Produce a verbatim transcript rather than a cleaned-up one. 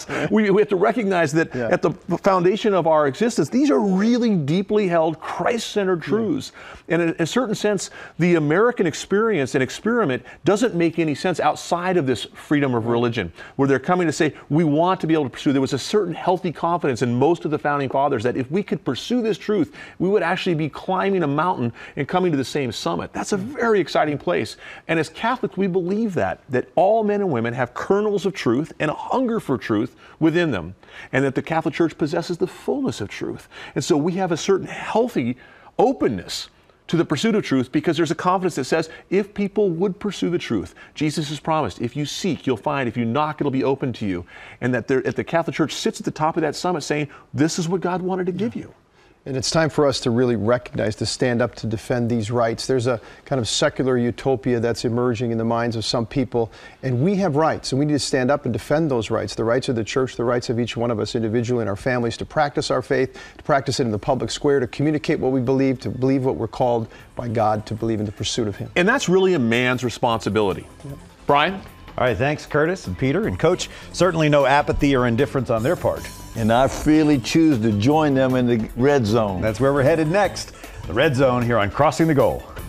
we, we have to recognize that yeah. at the foundation of our existence, these are really deeply held Christ-centered truths. Yeah. And in a certain sense, the American experience and experiment doesn't make any sense outside of this freedom of religion, where they're coming to say, we want to be able to pursue. There was a certain healthy confidence in most of the founding fathers that if we could pursue this truth, we would actually be climbing a mountain and coming to the same summit. That's a very exciting place. And as Catholics, we believe that, that all men and women have kernels of truth and a hunger for truth within them, and that the Catholic Church possesses the fullness of truth. And so we have a certain healthy openness to the pursuit of truth, because there's a confidence that says if people would pursue the truth, Jesus has promised, if you seek, you'll find, if you knock, it'll be open to you. And that there, if the Catholic Church sits at the top of that summit saying, this is what God wanted to give you. And it's time for us to really recognize, to stand up to defend these rights. There's a kind of secular utopia that's emerging in the minds of some people, and we have rights, and we need to stand up and defend those rights, the rights of the church, the rights of each one of us individually and our families to practice our faith, to practice it in the public square, to communicate what we believe, to believe what we're called by God to believe in the pursuit of Him. And that's really a man's responsibility. Yep. Brian? All right, thanks, Curtis and Peter. And Coach, certainly no apathy or indifference on their part. And I freely choose to join them in the red zone. That's where we're headed next. The red zone here on Crossing the Goal.